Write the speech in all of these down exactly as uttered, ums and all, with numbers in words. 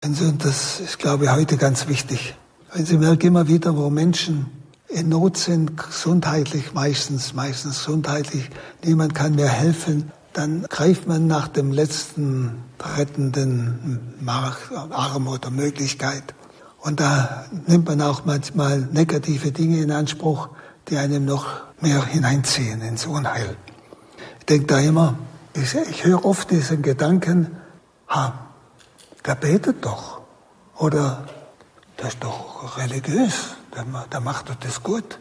Und das ist, glaube ich, heute ganz wichtig. Wenn Sie merken immer wieder, wo Menschen in Not sind, gesundheitlich meistens, meistens gesundheitlich, niemand kann mehr helfen, dann greift man nach dem letzten rettenden Arm oder Möglichkeit. Und da nimmt man auch manchmal negative Dinge in Anspruch, die einem noch mehr hineinziehen ins Unheil. Ich denke da immer, ich, ich höre oft diesen Gedanken, ha, der betet doch. Oder der ist doch religiös, der, der macht doch das gut.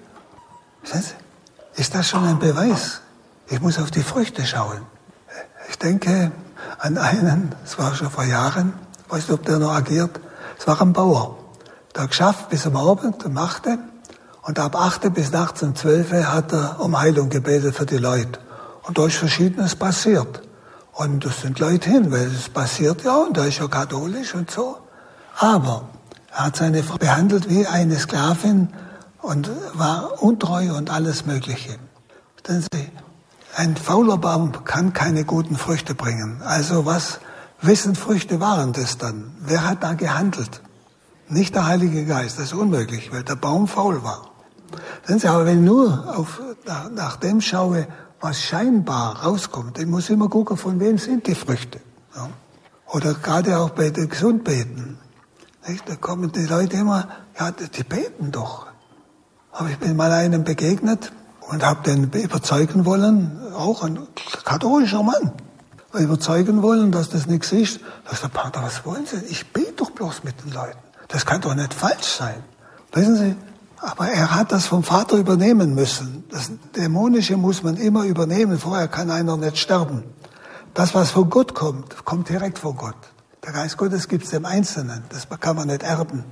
Ist das schon ein Beweis? Ich muss auf die Früchte schauen. Ich denke an einen, das war schon vor Jahren, ich weiß nicht, ob der noch agiert, es war ein Bauer. Der hat geschafft bis am Abend um acht und ab acht bis nachts um zwölf hat er um Heilung gebetet für die Leute. Und da ist Verschiedenes passiert. Und das sind Leute hin, weil es passiert ja, und er ist ja katholisch und so. Aber er hat seine Frau behandelt wie eine Sklavin und war untreu und alles Mögliche. Denn sie, ein fauler Baum kann keine guten Früchte bringen. Also was, wessen Früchte waren das dann? Wer hat da gehandelt? Nicht der Heilige Geist, das ist unmöglich, weil der Baum faul war. Sehen Sie, aber wenn ich nur auf, nach, nach dem schaue, was scheinbar rauskommt, ich muss immer gucken, von wem sind die Früchte. Ja? Oder gerade auch bei den Gesundbeten. Nicht? Da kommen die Leute immer, ja, die beten doch. Aber ich bin mal einem begegnet und habe den überzeugen wollen, auch ein katholischer Mann, überzeugen wollen, dass das nichts ist. Da sagt der Pater, was wollen Sie? Ich bete doch bloß mit den Leuten. Das kann doch nicht falsch sein. Wissen Sie, aber er hat das vom Vater übernehmen müssen. Das Dämonische muss man immer übernehmen, vorher kann einer nicht sterben. Das, was von Gott kommt, kommt direkt von Gott. Der Geist Gottes gibt es dem Einzelnen, das kann man nicht erben.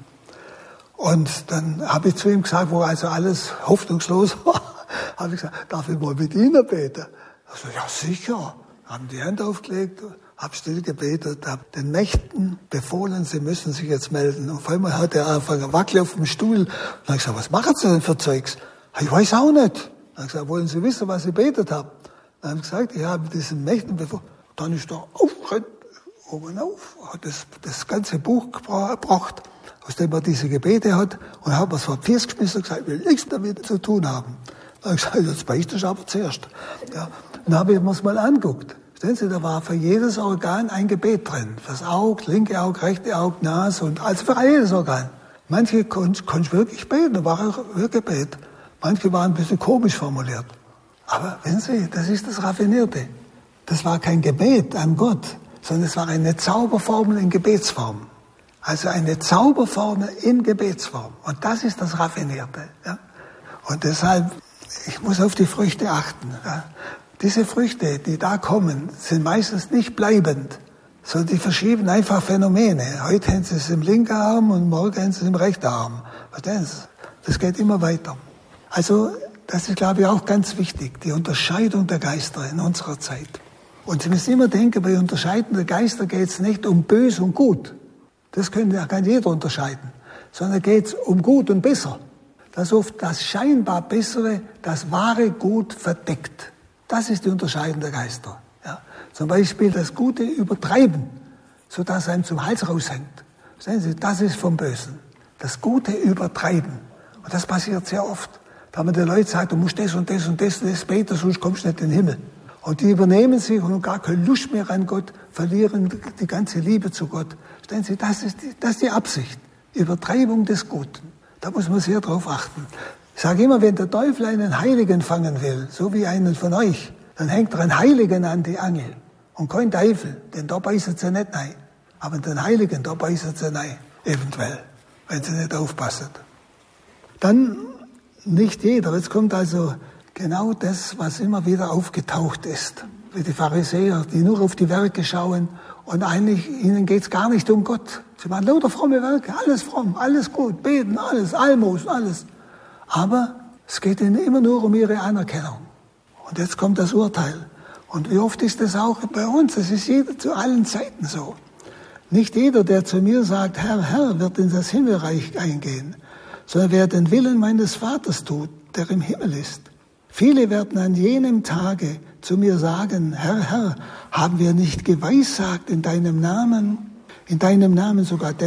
Und dann habe ich zu ihm gesagt, wo also alles hoffnungslos war, habe ich gesagt, darf ich mal mit Ihnen beten? Er so, ja sicher. Haben die Hände aufgelegt, habe still gebetet, habe den Mächten befohlen, sie müssen sich jetzt melden. Und auf einmal hat er angefangen wackeln auf dem Stuhl. Und dann habe ich gesagt, was machen Sie denn für Zeugs? Ich weiß auch nicht. Dann habe ich gesagt, wollen Sie wissen, was ich betet habe? Dann habe ich gesagt, ich habe diesen Mächten befohlen. Dann ist er aufgerannt, oben auf, hat das, das ganze Buch gebracht, aus dem er diese Gebete hat, und hat mir es vor die Füße geschmissen und gesagt, ich will nichts damit zu tun haben. Dann habe ich gesagt, jetzt beichtest du aber zuerst. Ja. Dann habe ich mir es mal angeguckt. Sehen Sie, da war für jedes Organ ein Gebet drin. Fürs Auge, linke Auge, rechte Auge, Nase und also für jedes Organ. Manche konnte ich wirklich beten, da war auch wirklich Gebet. Manche waren ein bisschen komisch formuliert. Aber wissen Sie, das ist das Raffinierte. Das war kein Gebet an Gott, sondern es war eine Zauberformel in Gebetsform. Also eine Zauberformel in Gebetsform. Und das ist das Raffinierte. Ja? Und deshalb, ich muss auf die Früchte achten. Ja? Diese Früchte, die da kommen, sind meistens nicht bleibend, sondern die verschieben einfach Phänomene. Heute haben sie es im linken Arm und morgen haben sie es im rechten Arm. Verstehen Sie? Das geht immer weiter. Also, das ist, glaube ich, auch ganz wichtig, die Unterscheidung der Geister in unserer Zeit. Und Sie müssen immer denken, bei Unterscheiden der Geister geht es nicht um böse und gut. Das können, kann jeder unterscheiden. Sondern geht es um gut und besser. Das oft das scheinbar Bessere, das wahre Gut verdeckt. Das ist die Unterscheidung der Geister. Ja. Zum Beispiel das Gute übertreiben, sodass einem zum Hals raushängt. Sehen Sie, das ist vom Bösen. Das Gute übertreiben. Und das passiert sehr oft. Da man den Leuten sagt, du musst das und das und das und das beten, sonst kommst du nicht in den Himmel. Und die übernehmen sich und gar keine Lust mehr an Gott, verlieren die ganze Liebe zu Gott. Sehen Sie, das ist die, das ist die Absicht. Übertreibung des Guten. Da muss man sehr drauf achten. Ich sage immer, wenn der Teufel einen Heiligen fangen will, so wie einen von euch, dann hängt er einen Heiligen an die Angel. Und kein Teufel, denn da beißt sie nicht rein. Aber den Heiligen, da beißt sie rein, eventuell, wenn sie nicht aufpassen. Dann nicht jeder. Jetzt kommt also genau das, was immer wieder aufgetaucht ist. Wie die Pharisäer, die nur auf die Werke schauen und eigentlich, ihnen geht es gar nicht um Gott. Sie machen lauter fromme Werke, alles fromm, alles gut, beten, alles, Almosen, alles. Aber es geht ihnen immer nur um ihre Anerkennung. Und jetzt kommt das Urteil. Und wie oft ist das auch bei uns? Es ist jeder zu allen Zeiten so. Nicht jeder, der zu mir sagt, Herr, Herr, wird in das Himmelreich eingehen, sondern wer den Willen meines Vaters tut, der im Himmel ist. Viele werden an jenem Tage zu mir sagen, Herr, Herr, haben wir nicht geweissagt in deinem Namen, in deinem Namen sogar